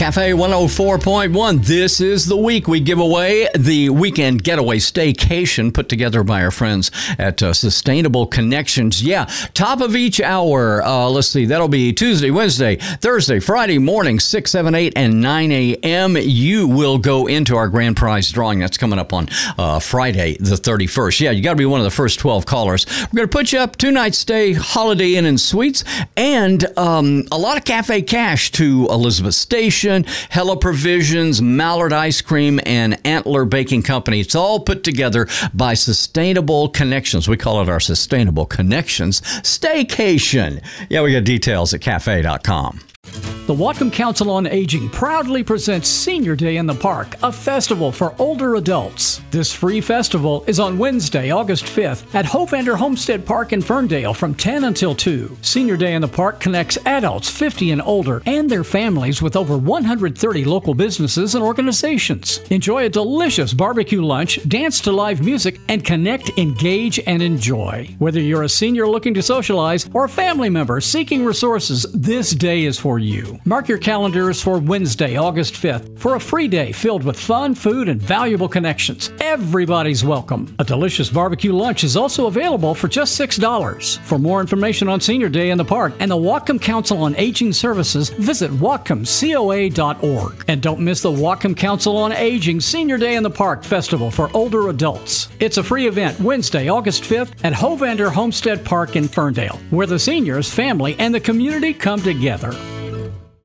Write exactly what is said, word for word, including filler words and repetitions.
Cafe one oh four point one. This is the week we give away the weekend getaway staycation put together by our friends at uh, Sustainable Connections. Yeah, top of each hour. Uh, let's see, that'll be Tuesday, Wednesday, Thursday, Friday morning, six, seven, eight, and nine a.m. You will go into our grand prize drawing. That's coming up on uh, Friday, the thirty-first. Yeah, you got to be one of the first twelve callers. We're going to put you up two-night stay, Holiday Inn and Suites, and um, a lot of cafe cash to Elizabeth Station, Hello Provisions, Mallard Ice Cream, and Antler Baking Company. It's all put together by Sustainable Connections. We call it our Sustainable Connections Staycation. Yeah, we got details at cafe dot com. The Whatcom Council on Aging proudly presents Senior Day in the Park, a festival for older adults. This free festival is on Wednesday, August fifth at Hovander Homestead Park in Ferndale from ten until two. Senior Day in the Park connects adults fifty and older and their families with over one hundred thirty local businesses and organizations. Enjoy a delicious barbecue lunch, dance to live music, and connect, engage, and enjoy. Whether you're a senior looking to socialize or a family member seeking resources, this day is for you. Mark your calendars for Wednesday, August fifth for a free day filled with fun, food, and valuable connections. Everybody's welcome. A delicious barbecue lunch is also available for just six dollars. For more information on Senior Day in the Park and the Whatcom Council on Aging Services, visit whatcom coa dot org. And don't miss the Whatcom Council on Aging Senior Day in the Park Festival for older adults. It's a free event Wednesday, August fifth at Hovander Homestead Park in Ferndale, where the seniors, family, and the community come together.